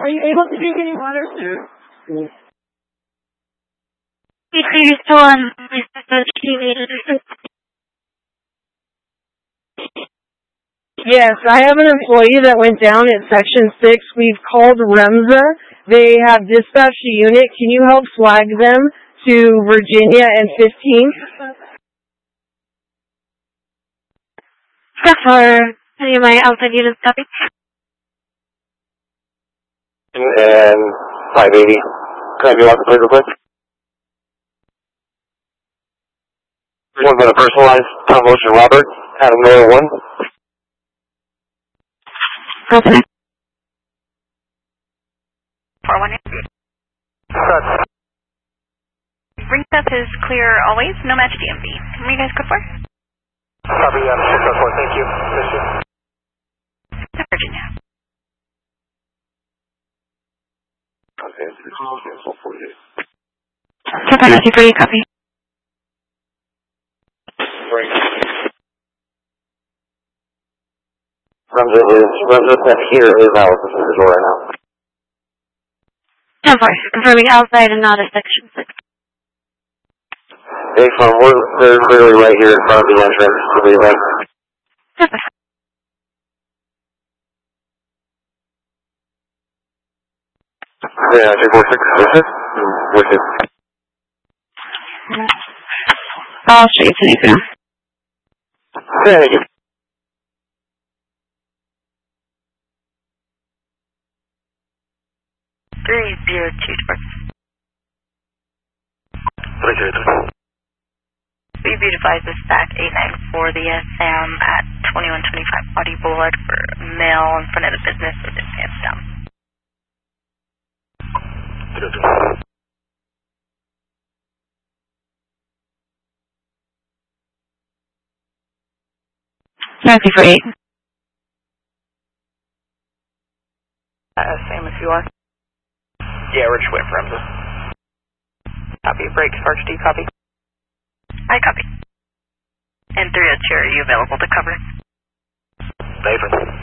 Are you able to drink any water? You're still on. Yes, I have an employee that went down at Section 6. We've called REMSA. They have dispatched a unit. Can you help flag them to Virginia and 15th? For any of my outside units, copy. And 580. Can I be off the plate real quick? One for the personalized Tom Ocean Robert, Adam Miller 1. Copy. 418. Ring test is clear always, no match DMV. What are you guys good for? Copy, 604, thank you. Virginia. Okay, 648. Capacity for you, copy. Rem's here is out of the door right now. I'm sorry, confirming outside and not a Section 6. Hey, they're literally right here in front of the entrance to the event. Yeah, 246, which is? I'll show you anything. Thank you. We beautified the stack 894 the SM at 2125 Audi Boulevard for male in front of the business with his pants down. Taxi for 8. Same if you are. Yeah, we're just waiting for Remza. Copy. Brakes, Arch D, copy. I copy. And 302, are you available to cover? Nathan.